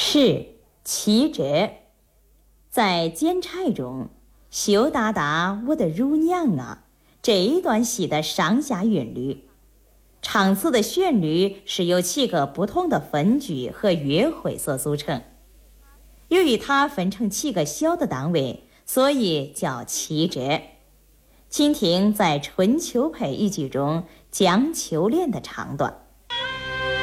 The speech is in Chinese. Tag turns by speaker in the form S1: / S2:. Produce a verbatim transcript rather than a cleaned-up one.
S1: 是其者，在监差中，羞答答我的乳娘啊，这一段戏的上下韵律。唱词的旋律是由七个不同的分句和乐会所组成。由于它分成七个小的单位，所以叫七折。请听在春秋配一句中江秋莲的唱段。